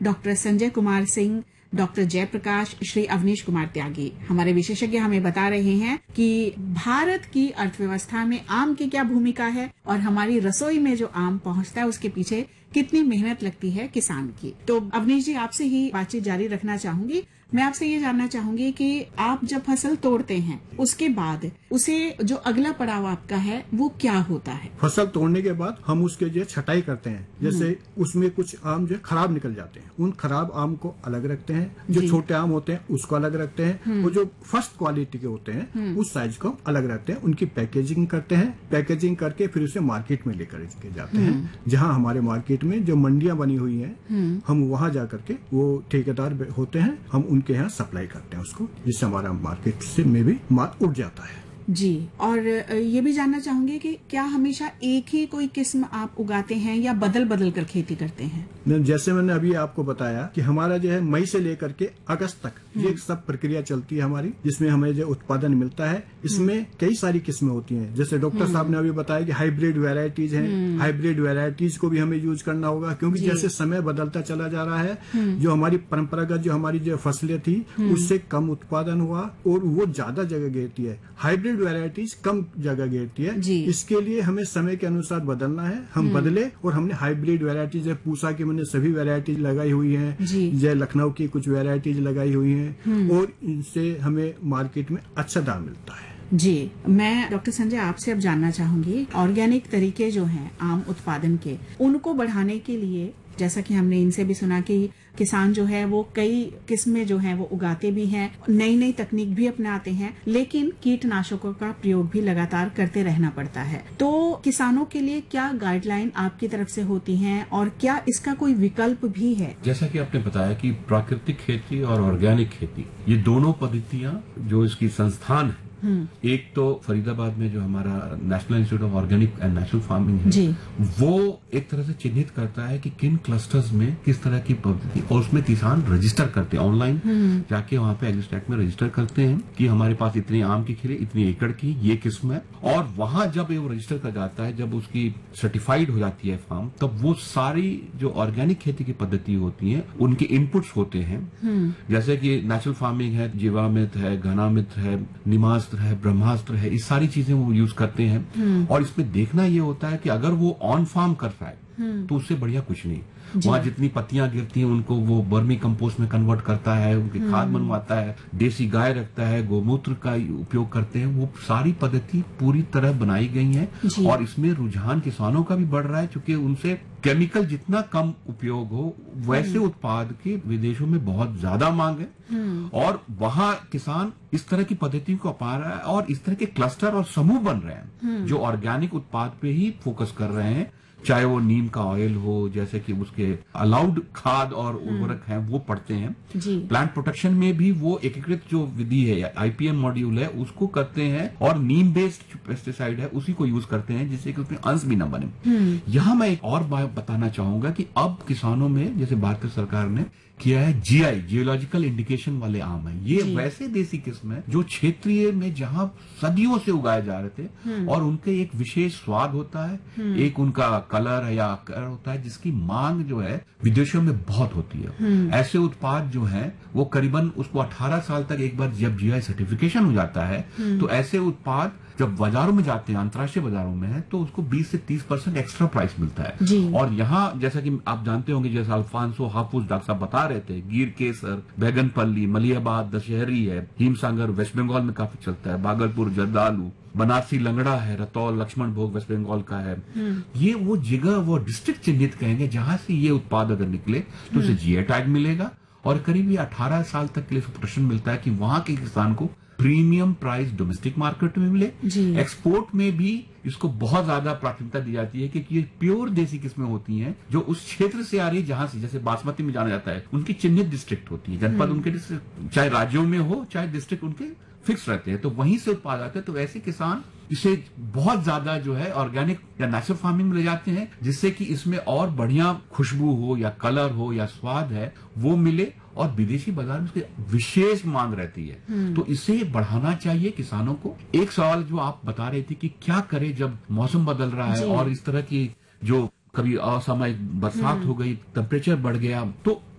Doctor Sanjay Kumar Singh, doctor Jayaprakash, Shri Awanish Kumar त्यागी। हमारे विशेषज्ञ हमें बता रहे हैं कि भारत की अर्थव्यवस्था में आम की क्या भूमिका है और हमारी रसोई में जो आम पहुंचता है उसके पीछे कितनी मेहनत लगती है किसान की। तो अवनीश जी, आपसे ही बातचीत जारी रखना चाहूंगी। मैं आपसे ये जानना चाहूंगी कि आप जब फसल तोड़ते हैं उसके बाद उसे जो अगला पड़ाव आपका है वो क्या होता है? फसल तोड़ने के बाद हम उसके जो छटाई करते हैं, जैसे उसमें कुछ आम जो खराब निकल जाते हैं, उन खराब आम को अलग रखते हैं, जो छोटे आम होते हैं उसको अलग रखते हैं, और जो फर्स्ट क्वालिटी के होते हैं उस साइज को अलग रखते हैं। उनकी पैकेजिंग करते हैं, पैकेजिंग करके फिर उसे मार्केट में लेकर के जाते हैं, जहाँ हमारे मार्केट में जो मंडियां बनी हुई हैं हम वहां जाकर के वो ठेकेदार होते हैं, हम उनके यहाँ सप्लाई करते हैं उसको, जिससे हमारा मार्केट से में भी माल उठ जाता है। जी, और ये भी जानना चाहूंगी कि क्या हमेशा एक ही कोई किस्म आप उगाते हैं या बदल बदल कर खेती करते हैं? जैसे मैंने अभी आपको बताया कि हमारा जो है मई से लेकर के अगस्त तक ये सब प्रक्रिया चलती है हमारी, जिसमें हमें जो उत्पादन मिलता है इसमें कई सारी किस्में होती हैं। जैसे डॉक्टर साहब ने अभी बताया कि हाइब्रिड वैरायटीज हैं, हाइब्रिड वैरायटीज को भी हमें यूज करना होगा, क्योंकि जैसे समय बदलता चला जा रहा है, जो हमारी परंपरागत जो हमारी जो फसलें थी उससे कम उत्पादन हुआ और वो ज्यादा जगह घेरती है। हाइब्रिड वैरायटीज कम जगह घेरती है, इसके लिए हमें समय के अनुसार बदलना है। हम बदले और हमने हाइब्रिड वैरायटीज, पूसा की मैंने सभी वैरायटीज लगाई हुई हैं, जय लखनऊ की कुछ वैरायटीज लगाई हुई हैं, और इनसे हमें मार्केट में अच्छा दाम मिलता है। जी, मैं डॉक्टर संजय आपसे अब जानना चाहूंगी, ऑर्गेनिक तरीके जो हैं आम उत्पादन के, उनको बढ़ाने के लिए, जैसा कि हमने इनसे भी सुना कि किसान जो है वो कई किस्में जो हैं वो उगाते भी हैं, नई नई तकनीक भी अपनाते हैं, लेकिन कीटनाशकों का प्रयोग भी लगातार करते रहना पड़ता है। तो किसानों के लिए क्या गाइडलाइन आपकी तरफ से होती हैं और क्या इसका कोई विकल्प भी है? जैसा कि आपने बताया कि प्राकृतिक खेती और ऑर्गेनिक खेती, ये दोनों पद्धतियां जो इसकी संस्थान है, एक तो फरीदाबाद में जो हमारा national institute of organic and natural farming है, वो एक तरह से चिन्हित करता है कि किन क्लस्टर्स में किस तरह की पद्धति, और उसमें किसान रजिस्टर करते हैं ऑनलाइन, जाके वहां पे एग्रीस्टैक में रजिस्टर करते हैं कि हमारे पास इतनी आम की खेली, इतनी एकड़ की ये किस्म है, और वहां जब वो रजिस्टर कर जाता है, जब उसकी सर्टिफाइड हो जाती है फार्म, तब वो सारी जो ऑर्गेनिक खेती की पद्धति होती है उनके इनपुट्स होते हैं, जैसे कि नेचुरल फार्मिंग है, जीवामृत है, घनामृत है, निमास्त्र है, ब्रह्मास्त्र है, इस सारी चीजें वो यूज करते हैं। और इसमें देखना ये होता है कि अगर वो ऑन फार्म कर रहा है तो उससे बढ़िया कुछ नहीं। वहां जितनी पत्तियां गिरती हैं उनको वो वर्मी कंपोस्ट में कन्वर्ट करता है, उनकी खाद बनवाता है, देसी गाय रखता है, गोमूत्र का उपयोग करते हैं। वो सारी पद्धति पूरी तरह बनाई गई है, और इसमें रुझान किसानों का भी बढ़ रहा है, क्योंकि उनसे केमिकल जितना कम उपयोग हो वैसे उत्पाद की विदेशों में बहुत ज्यादा मांग है, और वहां किसान इस तरह की पद्धति को अपना रहा है, और इस तरह के क्लस्टर और समूह बन रहे हैं जो ऑर्गेनिक उत्पाद पे ही फोकस कर रहे हैं, चाहे वो नीम का ऑयल हो, जैसे कि उसके अलाउड खाद और उर्वरक हैं वो पड़ते हैं। प्लांट प्रोटेक्शन में भी वो एकीकृत जो विधि है, आईपीएम मॉड्यूल है, उसको करते हैं, और नीम बेस्ड पेस्टिसाइड है उसी को यूज करते हैं, जिससे कि उसमें अंश भी न बने। यहाँ मैं एक और बात बताना चाहूंगा कि अब किसानों में, जैसे भारत सरकार ने किया है, जीआई, जियोलॉजिकल इंडिकेशन वाले आम है, ये वैसे देसी किस्म है जो क्षेत्रीय में जहां सदियों से उगाए जा रहे थे, और उनके एक विशेष स्वाद होता है, एक उनका कलर या आकार होता है, जिसकी मांग जो है विदेशों में बहुत होती है। ऐसे उत्पाद जो है वो करीबन उसको 18 साल तक एक बार जब जीआई सर्टिफिकेशन हो जाता है, तो ऐसे उत्पाद जब बाजारों में जाते हैं, अंतर्राष्ट्रीय बाजारों में है, तो उसको 20 से 30% एक्स्ट्रा प्राइस मिलता है। और यहाँ जैसा कि आप जानते होंगे, जैसा अल्फांसो, हाफुज डॉक्टर साहब बता रहे थे, गिर केसर, बैगनपल्ली, मलियाबाद, दशहरी है, हिमसागर वेस्ट बंगाल में काफी चलता है, भागलपुर जर्दालू, बनारसी लंगड़ा है, रतौल लक्ष्मण भोग वेस्ट बंगाल का है। ये वो जगह, वो डिस्ट्रिक्ट चिन्हित कहेंगे जहां से ये उत्पाद अगर निकले तो उसे जीआई टैग मिलेगा, और करीब ये 18 साल तक के लिए प्रोटेक्शन मिलता है कि वहां के किसान को प्रीमियम प्राइस डोमेस्टिक मार्केट में मिले। एक्सपोर्ट में भी इसको बहुत ज्यादा प्राथमिकता दी जाती है, क्योंकि ये प्योर देसी किस्में होती हैं जो उस क्षेत्र से आ रही है जहां से, जैसे बासमती में जाना जाता है, उनकी चिन्हित डिस्ट्रिक्ट होती है, जनपद उनके डिस्ट्रिक्ट, चाहे राज्यों में हो चाहे डिस्ट्रिक्ट उनके फिक्स रहते हैं, तो वहीं से उत्पाद आते हैं। तो ऐसे किसान इसे बहुत ज्यादा जो है ऑर्गेनिक या नेचुरल फार्मिंग में ले जाते हैं, जिससे कि इसमें और बढ़िया खुशबू हो या कलर हो या स्वाद है वो मिले, और विदेशी बाजार में उसकी विशेष मांग रहती है। तो इसे बढ़ाना चाहिए किसानों को। एक सवाल जो आप बता रहे थे कि क्या करें जब मौसम बदल रहा है और इस तरह की जो कभी असामयिक बरसात हो गई, टेम्परेचर बढ़ गया, तो